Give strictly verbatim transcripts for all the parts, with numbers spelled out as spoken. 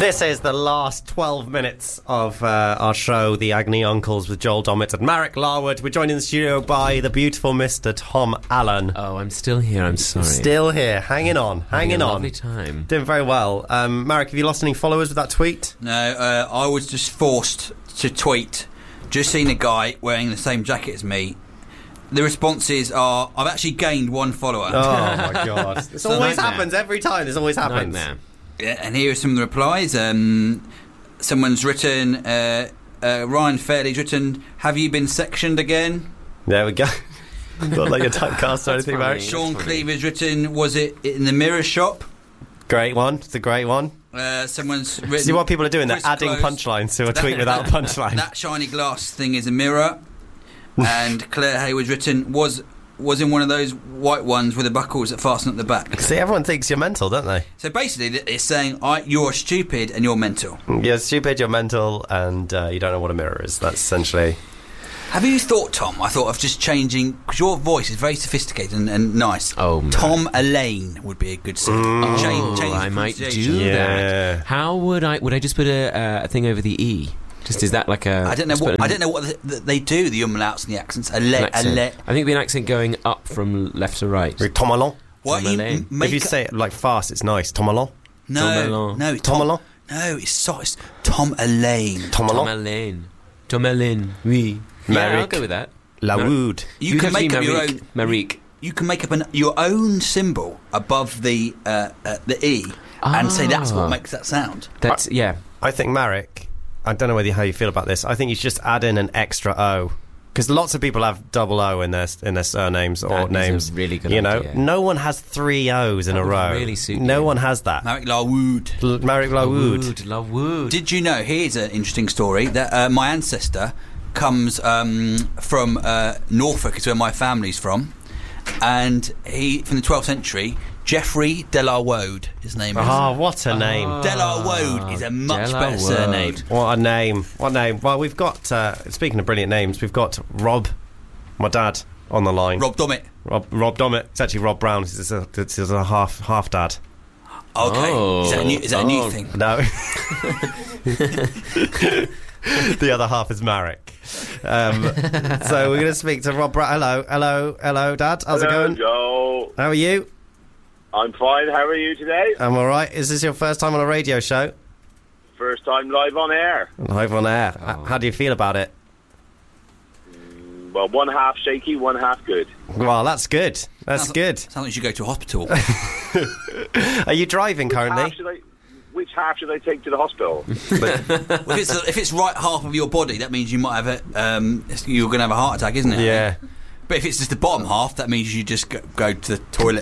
This is the last twelve minutes of uh, our show, The Agony Uncles, with Joel Dommett and Marek Larwood. We're joined in the studio by the beautiful Mister Tom Allen. Oh, I'm still here, I'm sorry. Still here, hanging on, hanging Having a on. lovely time. Doing very well. Um, Marek, have you lost any followers with that tweet? No, uh, I was just forced to tweet. Just seen a guy wearing the same jacket as me. The responses are, I've actually gained one follower. Oh, my God. This So always nightmare. happens every time. This always happens. Nightmare. Yeah, and here are some of the replies. Um, someone's written, uh, uh, Ryan Fairley's written, have you been sectioned again? There we go. Not like a typecast or anything, funny. Marek. Sean funny. Cleaver's written, was it in the mirror shop? Great one. It's a great one. Uh, someone's written... See what people are doing? They're Chris adding Close, punchlines to a that- tweet without a punchline. That shiny glass thing is a mirror. And Claire Hayward's written, was was in one of those white ones with the buckles that fasten at the back. See, everyone thinks you're mental, don't they? So basically, it's saying I, you're stupid and you're mental. You're stupid, you're mental, and uh, you don't know what a mirror is. That's essentially... Have you thought, Tom, I thought of just changing, because your voice is very sophisticated and, and nice. Oh, man. Tom Elaine would be a good thing. Oh, change, change the I might do pronunciation. Yeah. that. How would I... Would I just put a, uh, a thing over the E? Just, is that like a... I don't know just what put an- I don't know what the, the, they do, the umlauts and the accents. an Ale, accent? ale. I think it'd be an accent going up from left to right. Tom Allen. What Tom you Elaine. m- make If you a- say it like fast, it's nice. Tom Allen. no, Tom Elaine. no, it's Tom Tom, Allen? no, it's, so, it's Tom Elaine. Tom Tom Allen. Elaine. Tom Elaine. Oui. Yeah, I'll Marek. go with that. Lawood. You You'd can have to make be up your Marique. own. Marique. You can make up an, your own symbol above the uh, uh, the E and say that's Ah. what makes that sound. That's... Yeah. I think, Marek, I don't know whether how you feel about this. I think you should just add in an extra O. Because lots of people have double O in their in their surnames or That is a names. really good You know, idea. no one has three O's in That a would row. really suit no you. one has that. Marek Larwood. L- Marek Lawood. Wood. Love wood. Did you know? Here's an interesting story that uh, my ancestor comes um, from uh, Norfolk, is where my family's from, and he from the twelfth century. Geoffrey de la Wode, his name is. Oh, what a name. Ah. De la Wode is a much De La better Wode. surname. What a name. What a name. Well, we've got, uh, speaking of brilliant names, we've got Rob, my dad, on the line. Rob Dommett. Rob, Rob Dommett. It's actually Rob Brown. It's a, it's a half half dad. Okay, Oh. is that a new, is that a new Oh. thing? No. The other half is Marek. Um, so we're going to speak to Rob Brown. Hello, hello, hello, Dad. How's Hello, it going? Joe. How are you? I'm fine. How are you today? I'm all right. Is this your first time on a radio show? First time live on air. Live on air. H- Oh. How do you feel about it? Well, one half shaky, one half good. Well, that's good. That's Sounds- good. Sounds like you should go to a hospital. Are you driving Half currently? should I, which half should I take to the hospital? Well, if it's if it's right half of your body, that means you might have a um, you're going to have a heart attack, isn't it? Yeah. But if it's just the bottom half, that means you just go, go to the toilet.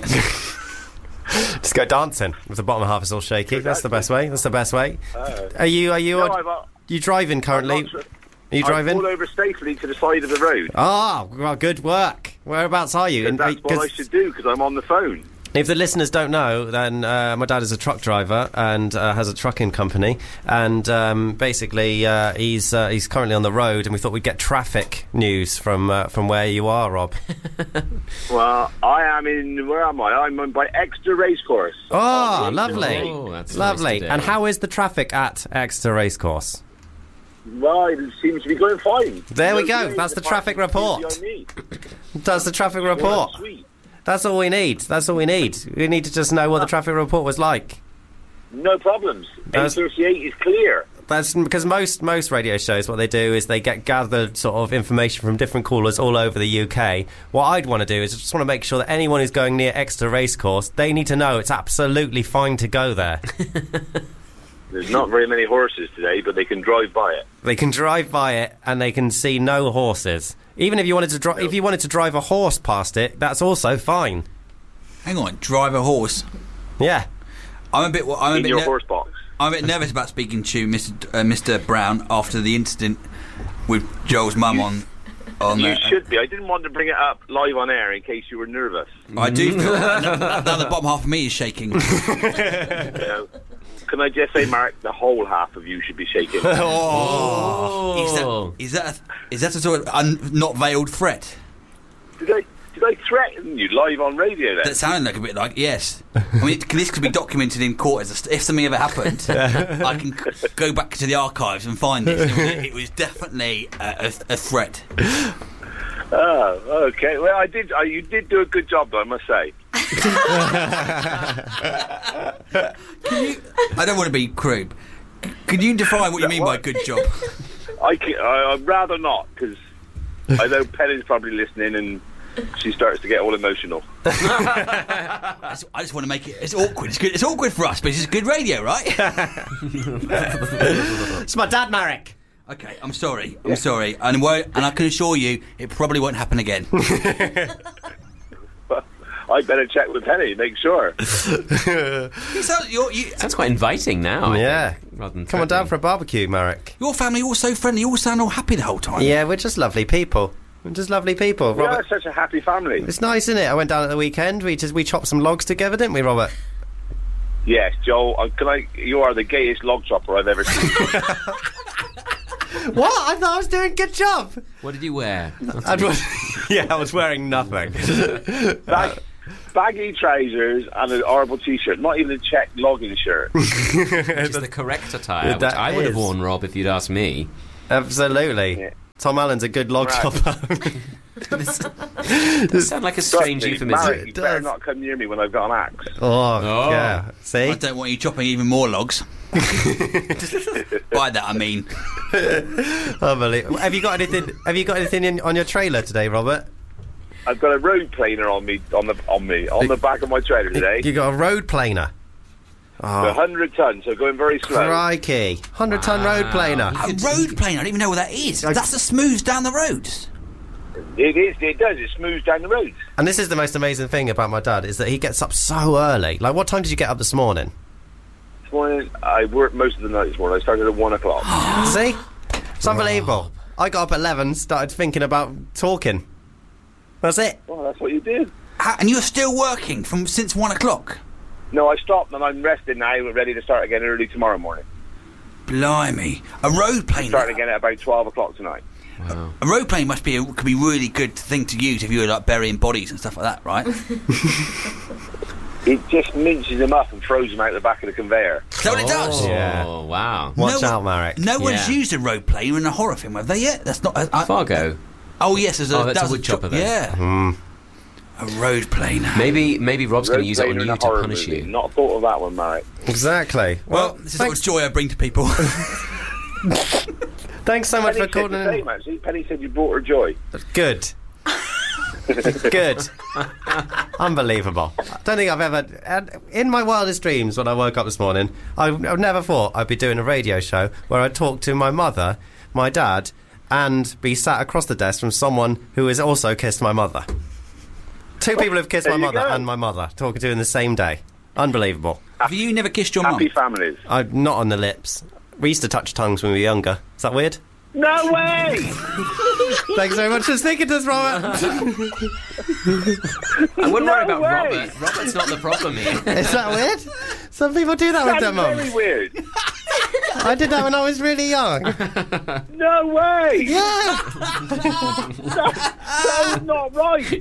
Just go dancing if the bottom half is all shaky. That's the best way. That's the best way. Uh, Are you? Are you? no, Are I've, uh, you driving currently? I'm not- Are you I driving? pulled over safely to the side of the road. Ah, well, good work. Whereabouts are you? And In- that's what I 'cause should do because I'm on the phone. if the listeners don't know, then uh, my dad is a truck driver and uh, has a trucking company, and um, basically uh, he's uh, he's currently on the road, and we thought we'd get traffic news from uh, from where you are, Rob. Well, I am in. Where am I? I'm on by Exeter Racecourse. Oh, Oh, lovely, Oh, that's lovely. nice today. And how is the traffic at Exeter Racecourse? Well, it seems to be going fine. There we No go. delays That's the apart traffic from report. behind me. That's the traffic Well, report. sweet. That's all we need. That's all we need. We need to just know what the traffic report was like. No problems. A That's- thirty-eight is clear. That's because most most radio shows, what they do is they get gathered sort of information from different callers all over the U K. What I'd want to do is I just want to make sure that anyone who's going near Exeter Racecourse, they need to know it's absolutely fine to go there. There's not very many horses today, but they can drive by it. They can drive by it and they can see no horses. Even if you wanted to drive, if you wanted to drive a horse past it, that's also fine. Hang on, drive a horse. Yeah. I'm a bit. I'm a In bit. your ner- horse box. I'm a bit nervous about speaking to Mister D- uh, Mister Brown after the incident with Joel's mum on. On You there. should be. I didn't want to bring it up live on air in case you were nervous. I do feel now, now the bottom half of me is shaking. You know? Can I just say, Mark, the whole half of you should be shaking. Oh, is that is that a, is that a sort of un, not veiled threat? Did I Did I threaten you live on radio then? That sounded like a bit like, yes. I mean, it, this could be documented in court. As a, st- if something ever happened, I can c- go back to the archives and find this. It was, it was definitely a, a, a threat. Oh, okay. Well, I did. I, you did do a good job, though, I must say. Can you, I don't want to be crude. Can you define what you mean by good job? I can, I, I'd rather not, because I know Penny's probably listening and she starts to get all emotional. I just, I just want to make it. It's awkward. It's good. It's awkward for us, but it's good radio, right? It's my dad, Marek. Okay, I'm sorry. I'm yeah. sorry, and won't, and I can assure you, it probably won't happen again. I better check with Penny, make sure. you sound, you're, you, Sounds quite inviting now. I yeah. think, rather than Come on down for a barbecue, Marek. Your family all so friendly. You all sound all happy the whole time. Yeah, we're just lovely people. We're just lovely people. We Robert, are such a happy family. it's nice, isn't it? I went down at the weekend. We just we chopped some logs together, didn't we, Robert? Yes, Joe. Uh, can I? You are the gayest log chopper I've ever seen. What? I thought I was doing a good job. What did you wear? I was, yeah, I was wearing nothing. Bag, baggy trousers and an horrible T-shirt. Not even a check logging shirt. Which is the correct attire, which That I would have is. worn, Rob, if you'd asked me. Absolutely. Yeah. Tom Allen's a good log Right. chopper. This does sound like a strange Trust me, euphemism. Marek, you It better does. not come near me when I've got an axe. Oh, Oh. yeah. See? I don't want you chopping even more logs. By that I mean, Unbelievable. Have you got anything? Have you got anything in, on your trailer today, Robert? I've got a road planer on me, on the on me, on the back of my trailer today. You got a road planer. A Oh, hundred tons, so going very slow. crikey! Hundred ton road planer. a road plane. I don't even know what that is. That's the smooths down the roads. It is. It does. It smooths down the roads. And this is the most amazing thing about my dad is that he gets up so early. Like, what time did you get up this morning? This morning, I worked most of the night this morning. I started at one o'clock. See, it's unbelievable. I got up at eleven, started thinking about talking. That's it. Well, that's what you did. How, and you're still working from since one o'clock. No, I stopped and I'm resting now. We're ready to start again early tomorrow morning. Blimey, a road plane. Starting again at about twelve o'clock tonight. Wow. A road plane must be a, could be a really good thing to use if you were like burying bodies and stuff like that, right? It just minces them up and throws them out the back of the conveyor. Is that what it does? Oh, Yeah. wow. Watch No out, one- Marek. No one's Yeah. used a road plane in a horror film, have they yet? That's not. I, I, Fargo. oh yes, there's a, Oh, that's that a was wood chopper then. Yeah, Mm. a road plane. Maybe maybe Rob's going Road to use it on planer in you a to horror punish movie. you. Not thought of that one, Marek. Exactly. Well, Well, this is the thanks, joy I bring to people. thanks so much Penny for said calling the same, in. actually. Penny said you brought her joy. Good. Good. Unbelievable. I don't think I've ever... and in my wildest dreams, when I woke up this morning, I, I never thought I'd be doing a radio show where I'd talk to my mother, my dad, and be sat across the desk from someone who has also kissed my mother. Two people have kissed There my you mother go. and my mother, talking to in the same day. Unbelievable. Have you never kissed your mum? Happy families. I'm not on the lips. We used to touch tongues when we were younger. Is that weird? No way! Thanks very much for speaking to us, Robert. I wouldn't No worry about way. Robert. Robert's not the problem here. Is that weird? Some people do that with their That's mums. very weird. I did that when I was really young. No way! Yeah. That is not right.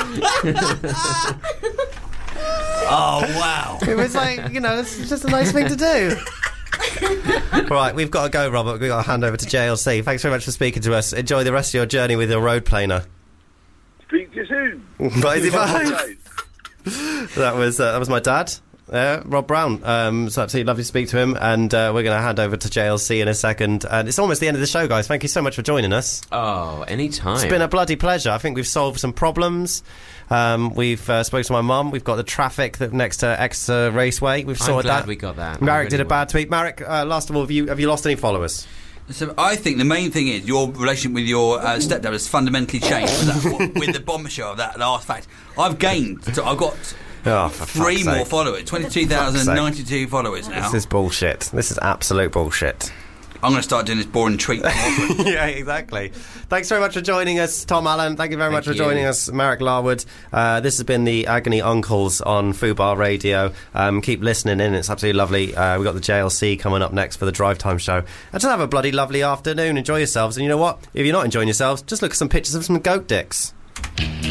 Oh wow! It was like, you know, it's just a nice thing to do. Right, we've got to go, Robert. We've got to hand over to J L C. Thanks very much for speaking to us. Enjoy the rest of your journey with your road planer. Speak to you soon. Bye, bye. Guys. That was uh, that was my dad, uh, Rob Brown. Um, it's absolutely lovely to speak to him, and uh, we're going to hand over to J L C in a second. And it's almost the end of the show, guys. Thank you so much for joining us. Oh, any time. It's been a bloody pleasure. I think we've solved some problems. Um, we've uh, spoken to my mum. We've got the traffic that next to Exeter Raceway. We've I'm sorted glad that. we got that. Marek I did a really bad tweet. Marek, uh, last of all, have you have you lost any followers? So I think the main thing is your relationship with your uh, stepdad has fundamentally changed with, that, with the bombshell of that last fact. I've gained. So I've got Oh, for three fuck's more sake. followers. Twenty-two thousand ninety-two followers now. This is bullshit. This is absolute bullshit. I'm going to start doing this boring treat. Yeah, exactly. Thanks very much for joining us, Tom Allen. Thank you very Thank much for you. joining us, Marek Larwood. Uh, this has been the Agony Uncles on Fubar Radio. Um, keep listening in. It's absolutely lovely. Uh, we've got the J L C coming up next for the Drive Time show. And just have a bloody lovely afternoon. Enjoy yourselves. And you know what? If you're not enjoying yourselves, just look at some pictures of some goat dicks.